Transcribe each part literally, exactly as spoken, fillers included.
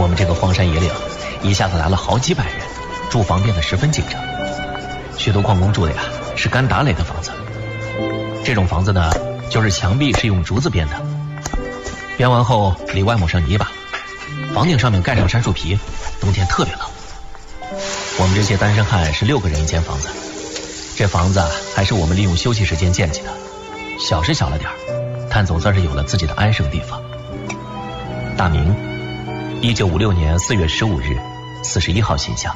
我们这个荒山野岭一下子来了好几百人，住房变得十分紧张。许多矿工住的呀是干打垒的房子，这种房子呢，就是墙壁是用竹子编的，编完后里外抹上泥巴，房顶上面盖上杉树皮，冬天特别冷。我们这些单身汉是六个人一间房子，这房子还是我们利用休息时间建起的，小是小了点儿，但总算是有了自己的安生地方。大明，一九五六年四月十五日，四十一号信箱。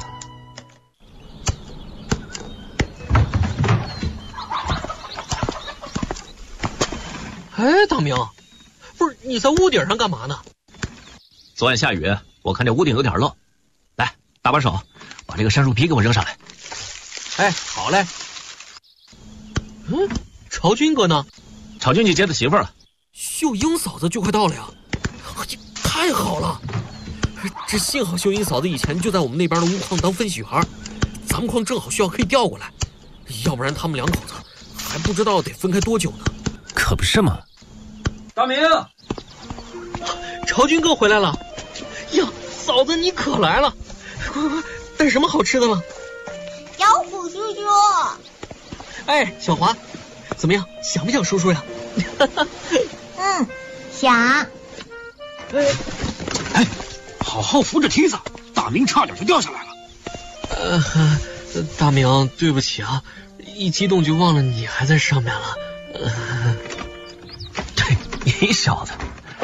哎，大明，不是你在屋顶上干嘛呢？ 昨晚下雨，我看这屋顶有点漏，来，搭把手，把这个杉树皮给我扔上来。 哎，好嘞。嗯，朝军哥呢？ 朝军去接他媳妇了。 秀英嫂子就快到了呀！太好了，这幸好秀英嫂子以前就在我们那边的钨矿当分析员，咱们矿正好需要可以调过来，要不然他们两口子还不知道得分开多久呢。 可不是嘛。 大明， 朝军哥回来了呀！嫂子你可来了，快快快，带什么好吃的了？ 小虎叔叔。 哎，小华，怎么样，想不想叔叔呀？ 嗯，想。 哎哎，好好扶着梯子，大明差点就掉下来了。 呃，大明，对不起啊，一激动就忘了你还在上面了。呃， 对，你小子。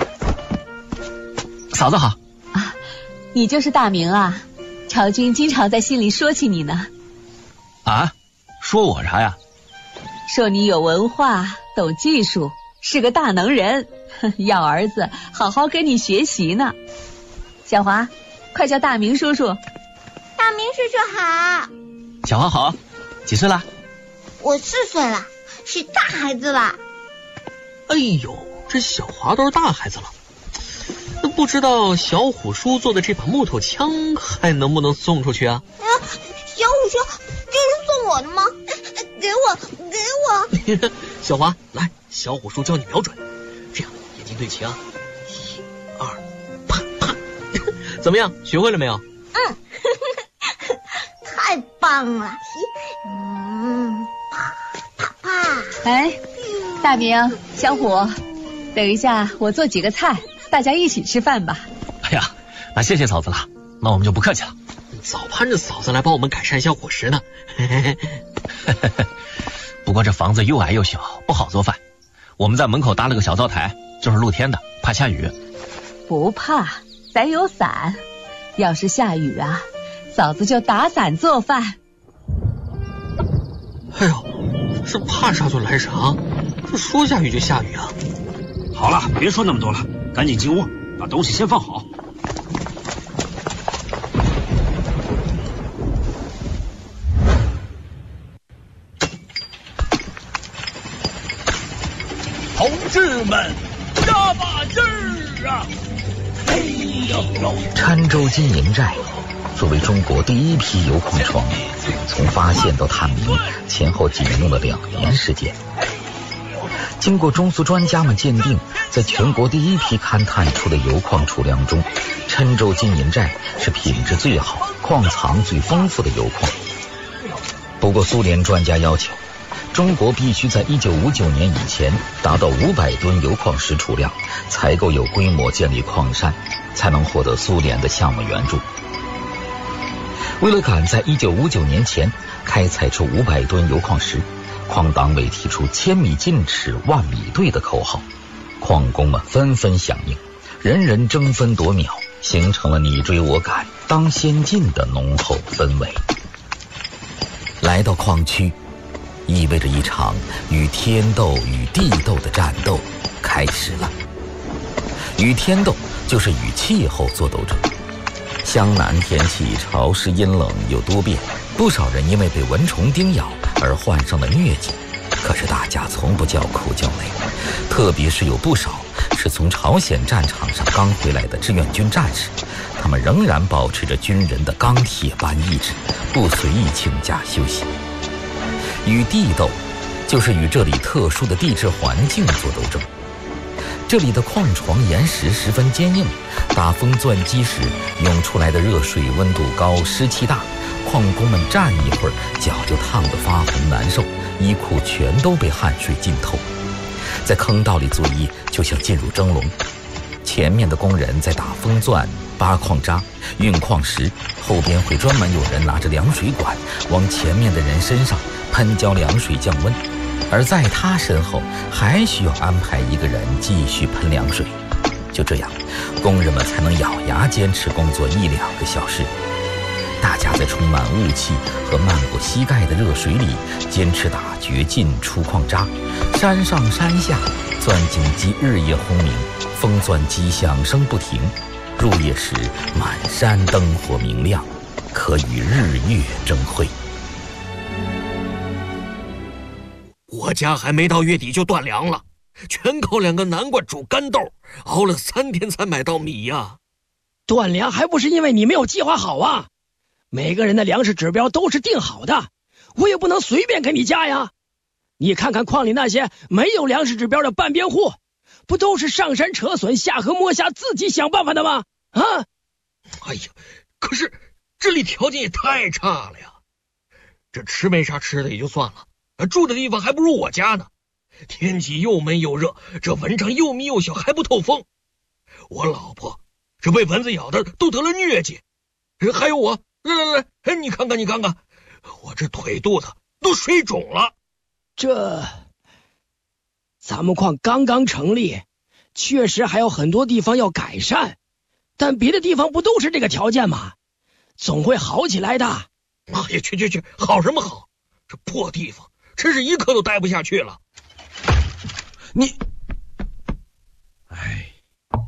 嫂子好。 啊，你就是大明啊？朝军经常在信里说起你呢。 啊？说我啥呀？ 说你有文化，懂技术，是个大能人，要儿子好好跟你学习呢。小华，快叫大明叔叔。 大明叔叔好。 小华好，几岁了？ 我四岁了，是大孩子了。 哎呦，这小华都是大孩子了。那不知道小虎叔做的这把木头枪还能不能送出去啊？ 啊，小虎说这是送我的吗？给我，给我。 小华，来，小虎叔教你瞄准，这样眼睛对齐啊，一、二，啪啪，怎么样？学会了没有？ 嗯，太棒了。嗯，啪啪啪。 哎，大明、小虎，等一下我做几个菜，大家一起吃饭吧。 哎呀，那谢谢嫂子了，那我们就不客气了。 早盼着嫂子来帮我们改善一下伙食呢。 不过这房子又矮又小，不好做饭。我们在门口搭了个小灶台，就是露天的，怕下雨。 不怕，咱有伞。要是下雨啊，嫂子就打伞做饭。 哎呦，这怕啥就来啥，这说下雨就下雨啊！ 好了，别说那么多了，赶紧进屋，把东西先放好。 同志们，加把劲儿啊！嘿呦呦！ 郴州金银寨作为中国第一批铀矿床，从发现到探明前后仅用了两年时间。经过中苏专家们鉴定，在全国第一批勘探出的铀矿储量中，郴州金银寨是品质最好、矿藏最丰富的铀矿。不过苏联专家要求，中国必须在一九五九年以前达到五百吨铀矿石储量，才够有规模建立矿山，才能获得苏联的项目援助。为了赶在一九五九年前开采出五百吨铀矿石，矿党委提出千米进尺万米队的口号，矿工们纷纷响应，人人争分夺秒，形成了你追我赶、当先进的浓厚氛围。来到矿区，意味着一场与天斗与地斗的战斗开始了。与天斗就是与气候做斗争。湘南天气潮湿阴冷又多变，不少人因为被蚊虫叮咬而患上了疟疾，可是大家从不叫苦叫累，特别是有不少是从朝鲜战场上刚回来的志愿军战士，他们仍然保持着军人的钢铁般意志，不随意请假休息。与地斗就是与这里特殊的地质环境做斗争。 这里的矿床岩石十分坚硬，打风钻击时涌出来的热水温度高，湿气大，矿工们站一会儿，脚就烫得发红难受，衣裤全都被汗水浸透。在坑道里作业就像进入蒸笼，前面的工人在打风钻、扒矿渣、运矿石，后边会专门有人拿着凉水管往前面的人身上喷浇凉水降温，而在他身后还需要安排一个人继续喷凉水。就这样，工人们才能咬牙坚持工作一两个小时。大家在充满雾气和漫过膝盖的热水里坚持打掘进出矿渣，山上山下钻井机日夜轰鸣，风钻机响声不停。入夜时满山灯火明亮，可与日月争辉。 我家还没到月底就断粮了，全靠两个南瓜煮干豆，熬了三天才买到米呀。 断粮还不是因为你没有计划好啊？每个人的粮食指标都是定好的，我也不能随便给你加呀。你看看矿里那些没有粮食指标的半边户，不都是上山扯笋下河摸虾自己想办法的吗？啊！ 哎呀，可是这里条件也太差了呀，这吃没啥吃的也就算了，住的地方还不如我家呢。天气又闷又热，这蚊帐又密又小，还不透风。我老婆这被蚊子咬的都得了疟疾，还有我，来来来，哎，你看看你看看，我这腿肚子都水肿了。 这咱们矿刚刚成立，确实还有很多地方要改善，但别的地方不都是这个条件吗？总会好起来的。 哎呀，去去去，好什么好？这破地方真是一刻都待不下去了。 你，哎，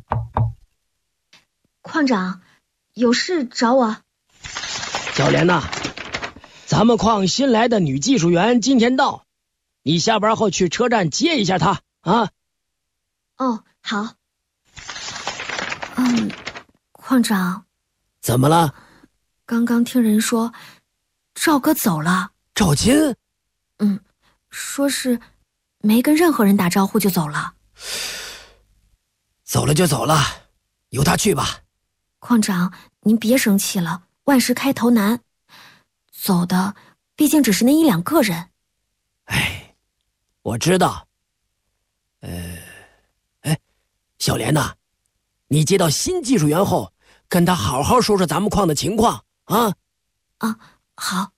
矿长，有事找我？ 小莲呐，咱们矿新来的女技术员今天到，你下班后去车站接一下她啊。 哦，好。嗯，矿长， 怎么了？ 刚刚听人说赵哥走了。 赵金？ 嗯，说是没跟任何人打招呼就走了。 走了就走了，由他去吧。 矿长，您别生气了，万事开头难，走的毕竟只是那一两个人。 哎，我知道。呃，哎，小莲呐，你接到新技术员后，跟他好好说说咱们矿的情况啊。 啊，好。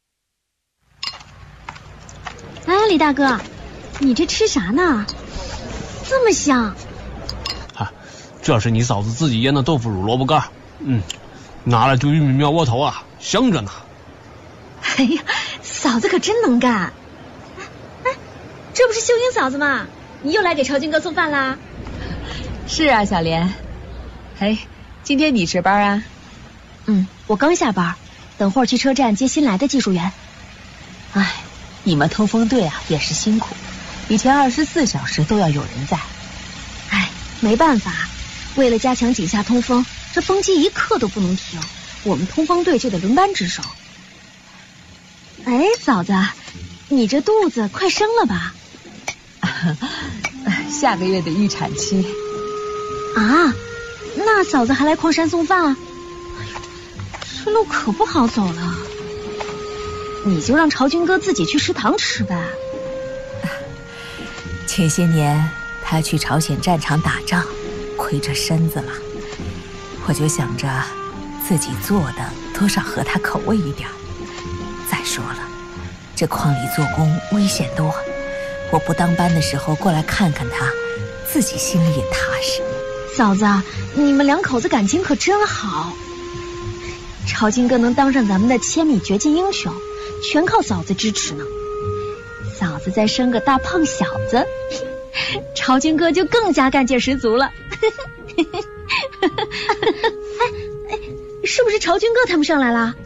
哎，李大哥，你这吃啥呢？这么香。 啊，这是你嫂子自己腌的豆腐乳萝卜干，嗯，拿来就玉米面窝头啊，香着呢。 哎呀，嫂子可真能干。哎，这不是秀英嫂子吗？你又来给朝军哥送饭啦？ 是啊，小莲。哎，今天你值班啊？ 嗯，我刚下班，等会儿去车站接新来的技术员。 哎，你们通风队啊也是辛苦，以前二十四小时都要有人在。 哎，没办法，为了加强井下通风，这风机一刻都不能停，我们通风队就得轮班值守。哎，嫂子，你这肚子快生了吧？ 下个月的预产期。 啊，那嫂子还来矿山送饭啊？哎呦，这路可不好走了。你就让朝军哥自己去食堂吃呗。 前些年他去朝鲜战场打仗，亏着身子了，我就想着自己做的多少合他口味一点。再说了，这矿里做工危险多，我不当班的时候过来看看他，自己心里也踏实。 嫂子，你们两口子感情可真好。朝金哥能当上咱们的千米掘金英雄，全靠嫂子支持呢。嫂子再生个大胖小子，朝金哥就更加干劲十足了。哎哎，是不是朝军哥他们上来了？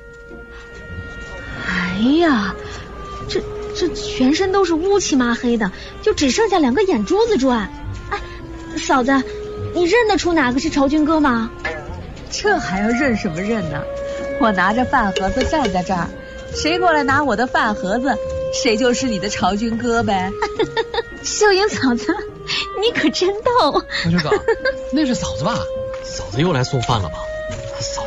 哎呀，这这全身都是乌漆麻黑的，就只剩下两个眼珠子转。哎，嫂子，你认得出哪个是朝军哥吗？ 这还要认什么认呢？我拿着饭盒子站在这儿，谁过来拿我的饭盒子， 谁就是你的朝军哥呗。 秀英嫂子，你可真逗。 王学长，那是嫂子吧？ 嫂子又来送饭了吧？ 嫂